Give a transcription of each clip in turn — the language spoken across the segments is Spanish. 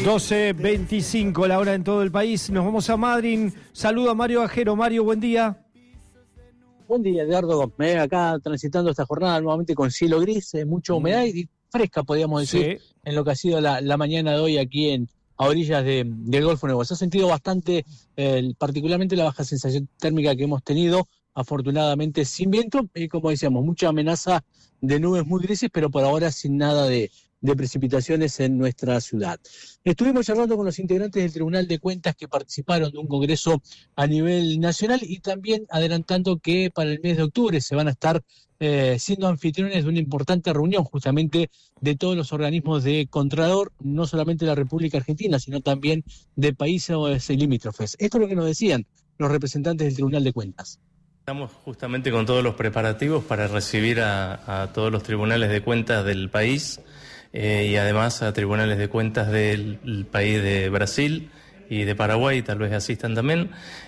12:25 la hora en todo el país. Nos vamos a Madryn. Saludo a Mario Ajero. Mario, buen día. Buen día, Edgardo. Acá transitando esta jornada nuevamente con cielo gris, mucha humedad y fresca, podríamos decir, sí, en lo que ha sido la mañana de hoy aquí a orillas del Golfo Nuevo. Se ha sentido bastante, particularmente la baja sensación térmica que hemos tenido, afortunadamente sin viento, y como decíamos, mucha amenaza de nubes muy grises, pero por ahora sin nada de precipitaciones en nuestra ciudad. Estuvimos charlando con los integrantes del Tribunal de Cuentas que participaron de un congreso a nivel nacional y también adelantando que para el mes de octubre se van a estar siendo anfitriones de una importante reunión justamente de todos los organismos de Contralor, no solamente de la República Argentina, sino también de países limítrofes. Esto es lo que nos decían los representantes del Tribunal de Cuentas. Estamos justamente con todos los preparativos para recibir a todos los tribunales de cuentas del país y además a tribunales de cuentas del país de Brasil y de Paraguay, tal vez asistan también.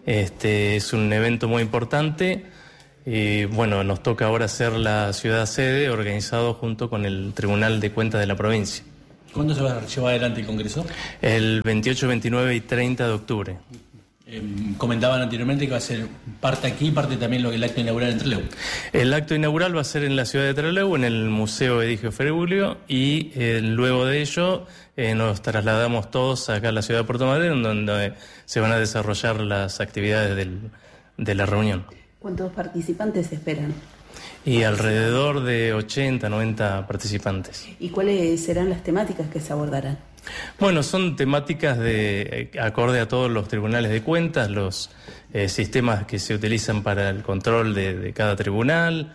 Es un evento muy importante y bueno, nos toca ahora ser la ciudad sede organizado junto con el Tribunal de Cuentas de la provincia. ¿Cuándo se va a llevar adelante el Congreso? El 28, 29 y 30 de octubre. Comentaban anteriormente que va a ser parte aquí, parte también lo que el acto inaugural en Trelew. El acto inaugural va a ser en la ciudad de Trelew, en el Museo Edigio Ferulio, y luego de ello nos trasladamos todos acá a la ciudad de Puerto Madryn, donde se van a desarrollar las actividades de la reunión. ¿Cuántos participantes se esperan? Y alrededor de 80, 90 participantes. ¿Y cuáles serán las temáticas que se abordarán? Bueno, son temáticas acorde a todos los tribunales de cuentas, los sistemas que se utilizan para el control de cada tribunal,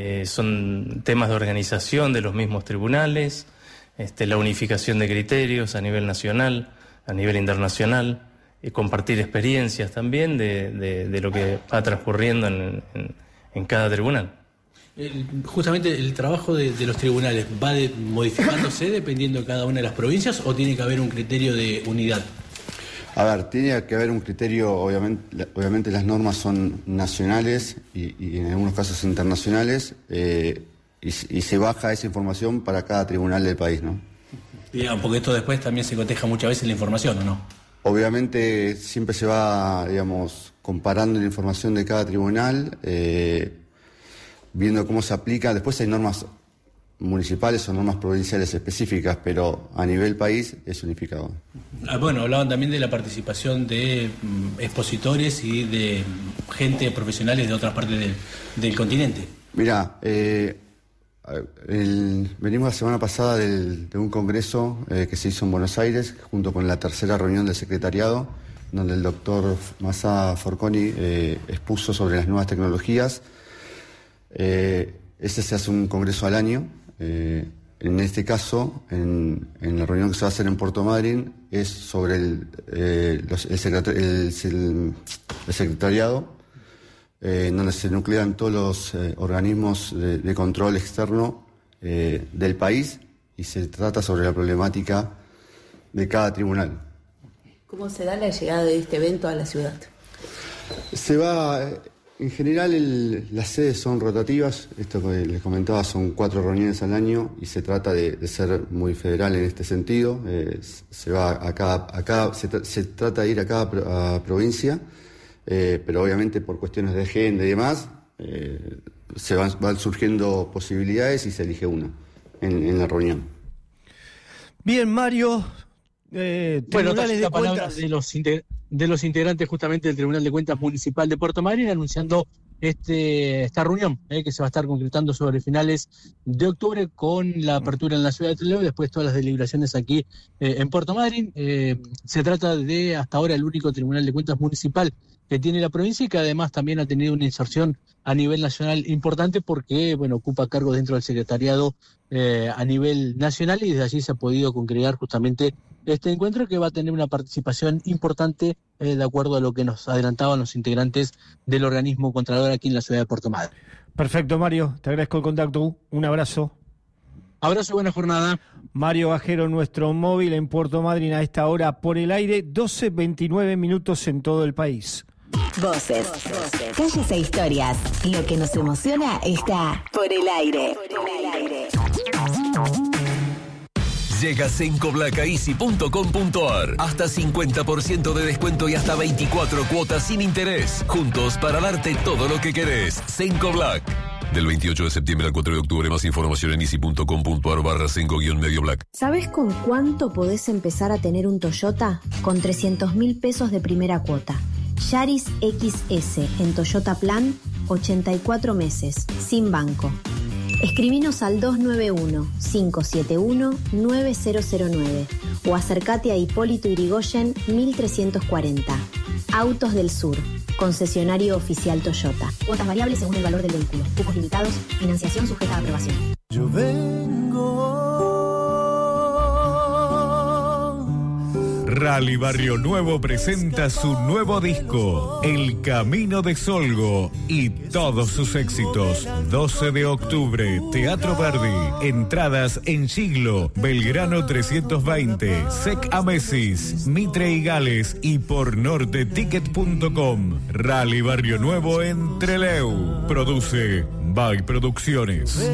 son temas de organización de los mismos tribunales, la unificación de criterios a nivel nacional, a nivel internacional, compartir experiencias también de lo que va transcurriendo en cada tribunal. Justamente el trabajo de los tribunales va modificándose dependiendo de cada una de las provincias, ¿o tiene que haber un criterio de unidad? A ver, tiene que haber un criterio, obviamente las normas son nacionales y en algunos casos internacionales, y se baja esa información para cada tribunal del país, ¿no? Digamos, porque esto después también se coteja muchas veces la información, ¿o no? Obviamente siempre se va, comparando la información de cada tribunal, viendo cómo se aplica. Después hay normas municipales o normas provinciales específicas, pero a nivel país es unificado. Bueno, hablaban también de la participación de expositores y de gente profesionales de otras partes del continente. Mirá, venimos la semana pasada de un congreso que se hizo en Buenos Aires, junto con la tercera reunión del secretariado, donde el doctor Massa Forconi expuso sobre las nuevas tecnologías. Ese se hace un congreso al año. En este caso, en la reunión que se va a hacer en Puerto Madryn, es sobre el secretariado, donde se nuclean todos los organismos de control externo del país, y se trata sobre la problemática de cada tribunal. ¿Cómo se da la llegada de este evento a la ciudad? En general las sedes son rotativas, esto que les comentaba son 4 reuniones al año y se trata de ser muy federal en este sentido. Se trata de ir a cada provincia, pero obviamente por cuestiones de agenda y demás van surgiendo posibilidades y se elige una en la reunión. Bien, Mario. Tribunales de Cuentas de los integrantes justamente del Tribunal de Cuentas Municipal de Puerto Madryn, anunciando esta reunión que se va a estar concretando sobre finales de octubre, con la apertura en la ciudad de Trelew, después todas las deliberaciones aquí en Puerto Madryn. Se trata de hasta ahora el único Tribunal de Cuentas Municipal que tiene la provincia, y que además también ha tenido una inserción a nivel nacional importante, porque ocupa cargo dentro del secretariado a nivel nacional, y desde allí se ha podido congregar justamente este encuentro, que va a tener una participación importante de acuerdo a lo que nos adelantaban los integrantes del organismo contralor aquí en la ciudad de Puerto Madryn. Perfecto, Mario, te agradezco el contacto, un abrazo. Abrazo y buena jornada. Mario Ajero, nuestro móvil en Puerto Madryn a esta hora por el aire, 12:29 minutos en todo el país. Voces, calles e historias. Lo que nos emociona está por el aire. Llega Cenco Black a easy.com.ar. Hasta 50% de descuento y hasta 24 cuotas sin interés. Juntos para darte todo lo que querés. Cenco Black. Del 28 de septiembre al 4 de octubre, más información en easy.com.ar/Cenco-Medio Black. ¿Sabes con cuánto podés empezar a tener un Toyota? Con 300.000 pesos de primera cuota. Yaris XS en Toyota Plan, 84 meses, sin banco. Escribinos al 291-571-9009 o acércate a Hipólito Yrigoyen 1340. Autos del Sur, concesionario oficial Toyota. Cuotas variables según el valor del vehículo. Cupos limitados, financiación sujeta a aprobación. Yo vengo. Rally Barrio Nuevo presenta su nuevo disco, El Camino de Solgo, y todos sus éxitos. 12 de octubre, Teatro Verdi. Entradas en Siglo, Belgrano 320, Sec Amesis, Mitre y Gales y por norteticket.com. Rally Barrio Nuevo en Trelew. Produce By Producciones.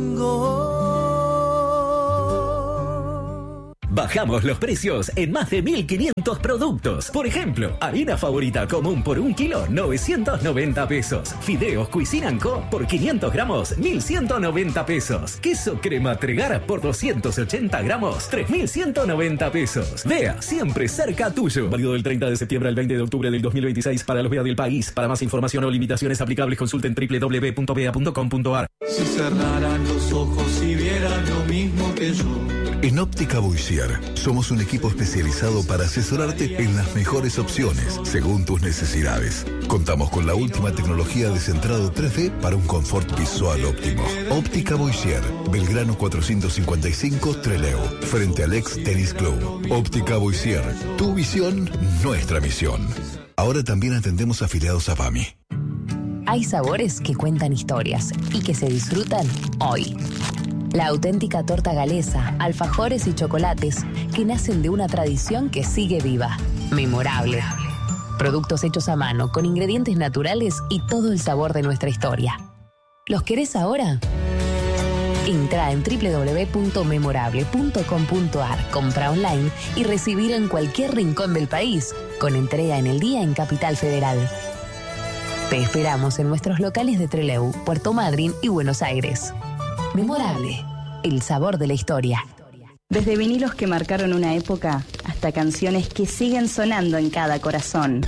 Bajamos los precios en más de 1.500 productos. Por ejemplo, harina favorita común por 1 kilo, 990 pesos. Fideos Cuisine & Co. por 500 gramos, 1.190 pesos. Queso crema Tregar por 280 gramos, 3.190 pesos. Vea, siempre cerca tuyo. Válido del 30 de septiembre al 20 de octubre del 2026 para los VEA del país. Para más información o limitaciones aplicables, consulten www.vea.com.ar. Si cerraran los ojos y vieran lo mismo que yo. En Óptica Boissier somos un equipo especializado para asesorarte en las mejores opciones según tus necesidades. Contamos con la última tecnología de centrado 3D para un confort visual óptimo. Óptica Boissier, Belgrano 455 Trelew, frente al ex Tennis Club. Óptica Boissier, tu visión, nuestra misión. Ahora también atendemos afiliados a PAMI. Hay sabores que cuentan historias y que se disfrutan hoy. La auténtica torta galesa, alfajores y chocolates que nacen de una tradición que sigue viva. Memorable. Productos hechos a mano, con ingredientes naturales y todo el sabor de nuestra historia. ¿Los querés ahora? Entra en www.memorable.com.ar, compra online y recibir en cualquier rincón del país, con entrega en el día en Capital Federal. Te esperamos en nuestros locales de Trelew, Puerto Madryn y Buenos Aires. Memorable, el sabor de la historia. Desde vinilos que marcaron una época hasta canciones que siguen sonando en cada corazón.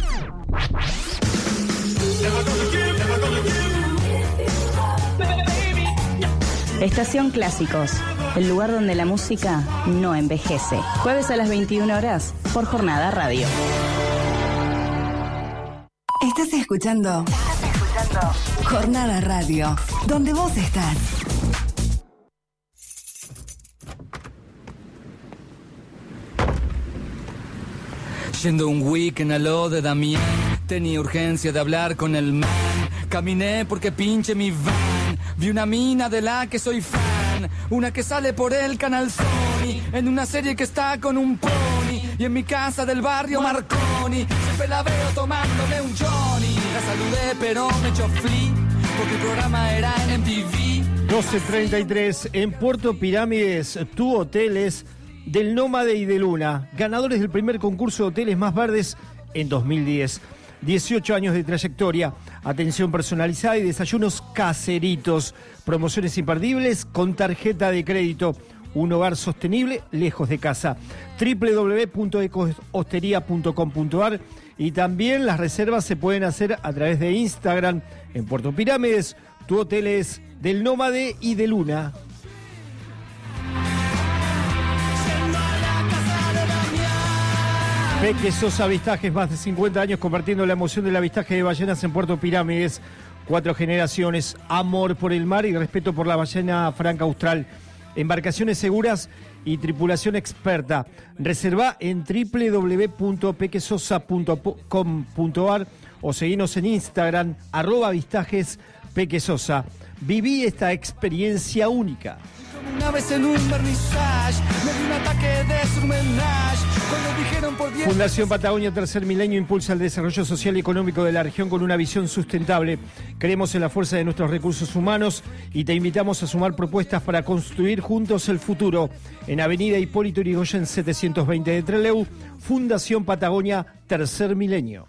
Estación Clásicos, el lugar donde la música no envejece. Jueves a las 21 horas por Jornada Radio. Estás escuchando Jornada Radio, donde vos estás. Yendo un weekend a lo de Damián, tenía urgencia de hablar con el man. Caminé porque pinche mi van. Vi una mina de la que soy fan, una que sale por el canal Sony, en una serie que está con un pony. Y en mi casa del barrio Marconi, siempre la veo tomándome un Johnny. La saludé pero me echó flea, porque el programa era en MTV. 12:33 en Puerto Pirámides, tu hoteles del Nómade y de Luna, ganadores del primer concurso de hoteles más verdes en 2010. 18 años de trayectoria, atención personalizada y desayunos caseritos, promociones imperdibles con tarjeta de crédito, un hogar sostenible lejos de casa. www.ecohosteria.com.ar y también las reservas se pueden hacer a través de Instagram en Puerto Pirámides, tu hoteles del Nómade y de Luna. Peque Sosa Avistajes, más de 50 años compartiendo la emoción del avistaje de ballenas en Puerto Pirámides. 4 generaciones, amor por el mar y respeto por la ballena franca austral. Embarcaciones seguras y tripulación experta. Reserva en www.pequesosa.com.ar o seguinos en Instagram, @avistajespequesosa. Viví esta experiencia única. Una vez en un vernissage me di un ataque de surmenage cuando dijeron por 10. Fundación Patagonia Tercer Milenio impulsa el desarrollo social y económico de la región con una visión sustentable. Creemos en la fuerza de nuestros recursos humanos y te invitamos a sumar propuestas para construir juntos el futuro. En Avenida Hipólito Yrigoyen 720 de Trelew, Fundación Patagonia Tercer Milenio.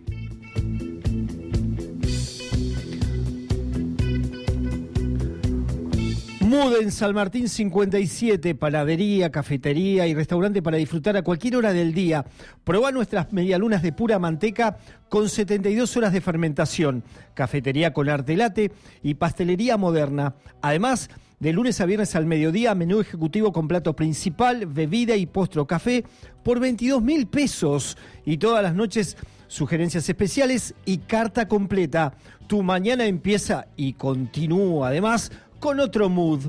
Mood en San Martín 57, panadería, cafetería y restaurante para disfrutar a cualquier hora del día. Probá nuestras medialunas de pura manteca con 72 horas de fermentación, cafetería con arte latte y pastelería moderna. Además, de lunes a viernes al mediodía, menú ejecutivo con plato principal, bebida y postre o café por 22.000 pesos. Y todas las noches, sugerencias especiales y carta completa. Tu mañana empieza y continúa además con otro mood.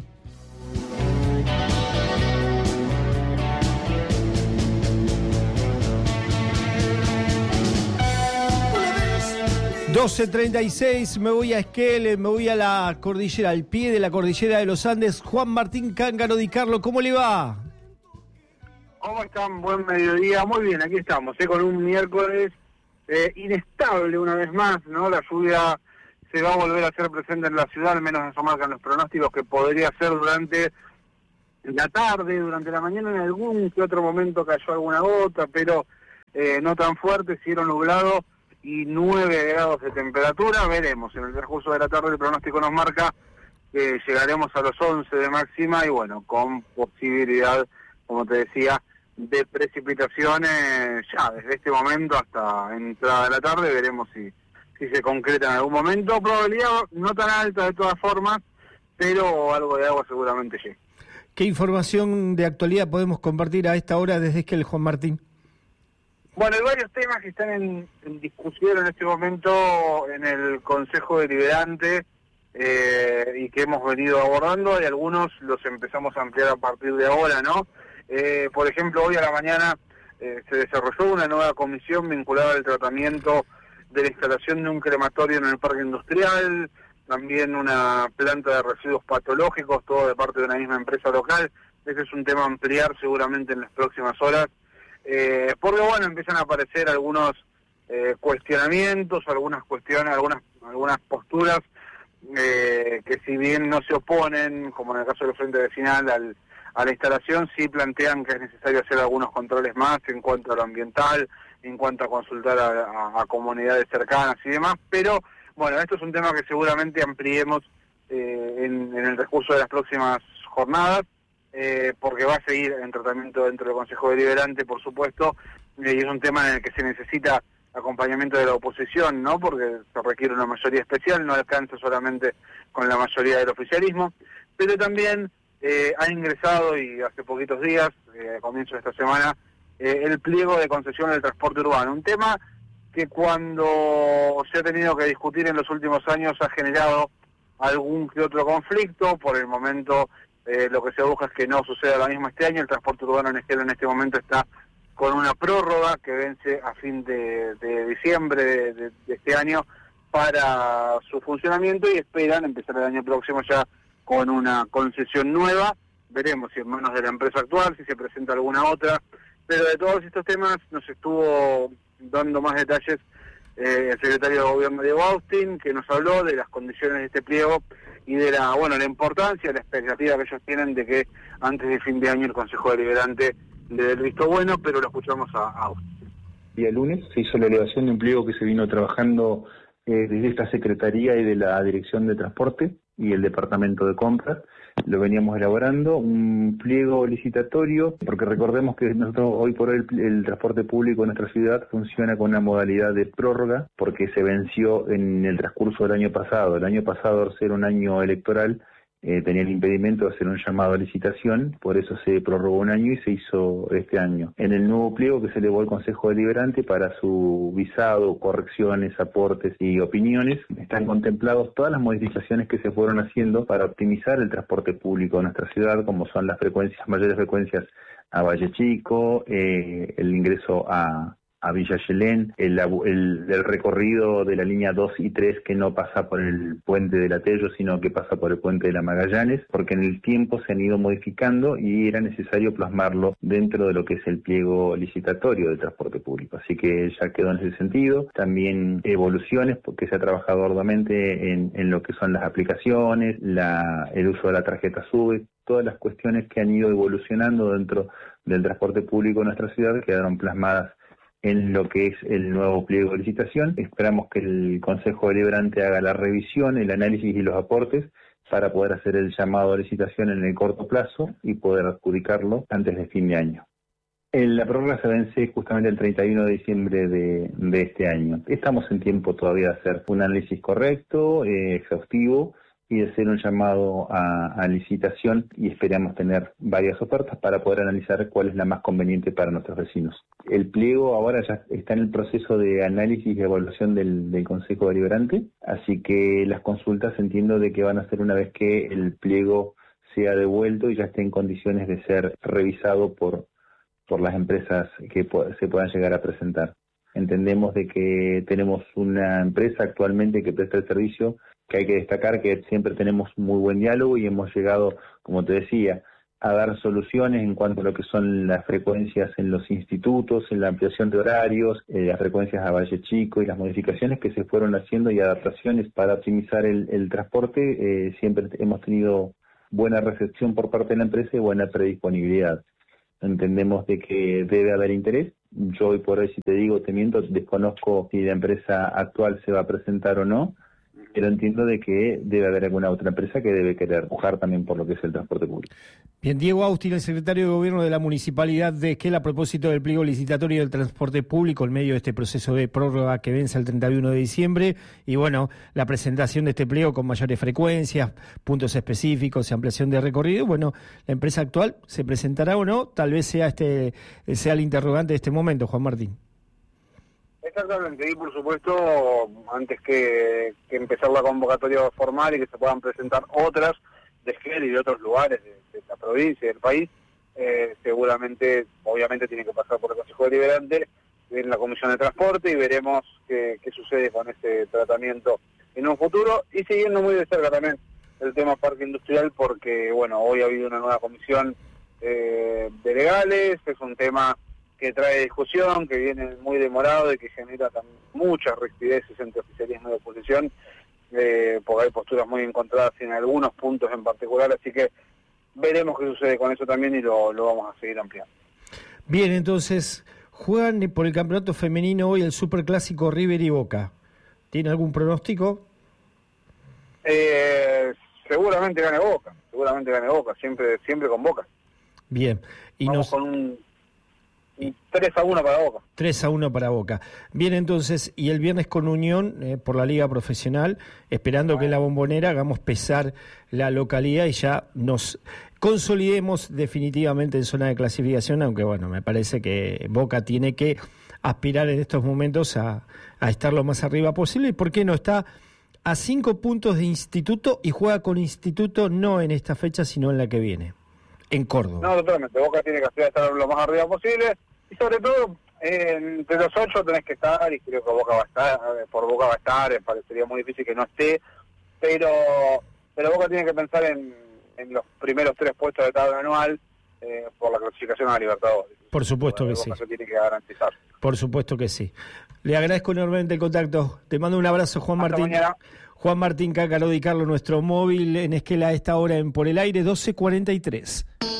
...12:36, me voy a Esquel, me voy a la cordillera, al pie de la cordillera de los Andes. Juan Martín Cángaro Di Carlo, ¿cómo le va? ¿Cómo están? Buen mediodía. Muy bien, aquí estamos, con un miércoles inestable una vez más, ¿no? La lluvia se va a volver a hacer presente en la ciudad, al menos eso marcan los pronósticos, que podría ser durante la tarde, durante la mañana, en algún que otro momento cayó alguna gota, pero no tan fuerte, cielo nublado y 9 grados de temperatura. Veremos, en el transcurso de la tarde el pronóstico nos marca que llegaremos a los 11 de máxima y bueno, con posibilidad, como te decía, de precipitaciones ya desde este momento hasta entrada de la tarde. Veremos si se concreta en algún momento. Probabilidad no tan alta de todas formas, pero algo de agua seguramente llegue. ¿Qué información de actualidad podemos compartir a esta hora desde Esquel, Juan Martín? Bueno, hay varios temas que están en discusión en este momento en el Consejo Deliberante y que hemos venido abordando, y algunos los empezamos a ampliar a partir de ahora, ¿no? Por ejemplo, hoy a la mañana se desarrolló una nueva comisión vinculada al tratamiento de la instalación de un crematorio en el parque industrial, también una planta de residuos patológicos, todo de parte de una misma empresa local. Ese es un tema a ampliar seguramente en las próximas horas, porque bueno, empiezan a aparecer algunos cuestionamientos, algunas cuestiones, algunas posturas que si bien no se oponen, como en el caso del Frente Vecinal, a la instalación, sí plantean que es necesario hacer algunos controles más en cuanto a lo ambiental, en cuanto a consultar a comunidades cercanas y demás, pero bueno, esto es un tema que seguramente ampliemos en el transcurso de las próximas jornadas, porque va a seguir en tratamiento dentro del Consejo Deliberante, por supuesto, y es un tema en el que se necesita acompañamiento de la oposición, ¿no? Porque se requiere una mayoría especial, no alcanza solamente con la mayoría del oficialismo, pero también ha ingresado, y hace poquitos días, a comienzo de esta semana, el pliego de concesión del transporte urbano, un tema que cuando se ha tenido que discutir en los últimos años ha generado algún que otro conflicto. Por el momento lo que se busca es que no suceda lo mismo este año. El transporte urbano en Esquel en este momento está con una prórroga que vence a fin de diciembre de este año para su funcionamiento, y esperan empezar el año próximo ya con una concesión nueva. Veremos si en manos de la empresa actual, si se presenta alguna otra. Pero de todos estos temas nos estuvo dando más detalles el secretario de Gobierno, Diego Austin, que nos habló de las condiciones de este pliego y de la importancia, la expectativa que ellos tienen de que antes de fin de año el Consejo Deliberante le dé el visto bueno, pero lo escuchamos a Austin. El día lunes se hizo la elevación de un pliego que se vino trabajando desde esta Secretaría y de la Dirección de Transporte y el Departamento de Compras. Lo veníamos elaborando, un pliego licitatorio, porque recordemos que nosotros hoy por hoy el transporte público en nuestra ciudad funciona con una modalidad de prórroga, porque se venció en el transcurso del año pasado. El año pasado, al ser un año electoral, tenía el impedimento de hacer un llamado a licitación, por eso se prorrogó un año y se hizo este año. En el nuevo pliego que se elevó al Consejo Deliberante para su visado, correcciones, aportes y opiniones, están contemplados todas las modificaciones que se fueron haciendo para optimizar el transporte público de nuestra ciudad, como son las mayores frecuencias a Valle Chico, el ingreso a a Villa Yelén, el recorrido de la línea 2 y 3 que no pasa por el puente de la Tello, sino que pasa por el puente de la Magallanes, porque en el tiempo se han ido modificando y era necesario plasmarlo dentro de lo que es el pliego licitatorio de transporte público. Así que ya quedó en ese sentido. También evoluciones, porque se ha trabajado arduamente en lo que son las aplicaciones, el uso de la tarjeta SUBE, todas las cuestiones que han ido evolucionando dentro del transporte público en nuestra ciudad quedaron plasmadas en lo que es el nuevo pliego de licitación. Esperamos que el Consejo Deliberante haga la revisión, el análisis y los aportes para poder hacer el llamado a licitación en el corto plazo y poder adjudicarlo antes de fin de año. La prórroga se vence justamente el 31 de diciembre de este año. Estamos en tiempo todavía de hacer un análisis correcto, exhaustivo, y de hacer un llamado a licitación, y esperamos tener varias ofertas para poder analizar cuál es la más conveniente para nuestros vecinos. El pliego ahora ya está en el proceso de análisis y evaluación del Consejo Deliberante, así que las consultas entiendo de que van a ser una vez que el pliego sea devuelto y ya esté en condiciones de ser revisado por las empresas que se puedan llegar a presentar. Entendemos de que tenemos una empresa actualmente que presta el servicio, que hay que destacar que siempre tenemos muy buen diálogo y hemos llegado, como te decía, a dar soluciones en cuanto a lo que son las frecuencias en los institutos, en la ampliación de horarios, las frecuencias a Valle Chico y las modificaciones que se fueron haciendo y adaptaciones para optimizar el transporte. Siempre hemos tenido buena recepción por parte de la empresa y buena predisponibilidad. Entendemos de que debe haber interés. Yo hoy por hoy, si te digo, te miento, desconozco si la empresa actual se va a presentar o no, pero entiendo de que debe haber alguna otra empresa que debe querer pujar también por lo que es el transporte público. Bien, Diego Austin, el secretario de Gobierno de la Municipalidad de Esquel, a propósito del pliego licitatorio del transporte público en medio de este proceso de prórroga que vence el 31 de diciembre, y bueno, la presentación de este pliego con mayores frecuencias, puntos específicos, ampliación de recorrido. Bueno, la empresa actual se presentará o no, tal vez sea el interrogante de este momento, Juan Martín. Exactamente, y por supuesto, antes que empezar la convocatoria formal y que se puedan presentar otras de Esquel y de otros lugares de la provincia y del país, seguramente, obviamente tiene que pasar por el Consejo Deliberante en la Comisión de Transporte y veremos qué sucede con este tratamiento en un futuro, y siguiendo muy de cerca también el tema parque industrial, porque bueno, hoy ha habido una nueva comisión de legales, es un tema que trae discusión, que viene muy demorado y que genera también muchas rispideces entre oficialismo y oposición, porque hay posturas muy encontradas en algunos puntos en particular, así que veremos qué sucede con eso también y lo vamos a seguir ampliando. Bien, entonces, juegan por el campeonato femenino hoy el superclásico River y Boca. ¿Tiene algún pronóstico? Seguramente gane Boca, siempre con Boca. Bien. Y vamos con un 3-1 para Boca. 3-1 para Boca. Bien, entonces, y el viernes con Unión por la Liga Profesional, esperando que en la Bombonera hagamos pesar la localidad y ya nos consolidemos definitivamente en zona de clasificación, aunque bueno, me parece que Boca tiene que aspirar en estos momentos a estar lo más arriba posible. ¿Y por qué no está a 5 puntos de Instituto y juega con Instituto no en esta fecha, sino en la que viene, en Córdoba? No, totalmente. Boca tiene que aspirar a estar lo más arriba posible. Y sobre todo, entre los 8 tenés que estar, y creo que Boca va a estar, Boca va a estar, parecería muy difícil que no esté, pero Boca tiene que pensar en los primeros 3 puestos de tabla anual por la clasificación a la Libertadores. Por supuesto que Boca sí. se tiene que garantizar. Por supuesto que sí. Le agradezco enormemente el contacto. Te mando un abrazo, Juan Hasta Martín. Mañana. Juan Martín Cácaro Di Carlo, nuestro móvil en Esquel a esta hora en Por el Aire, 12:43.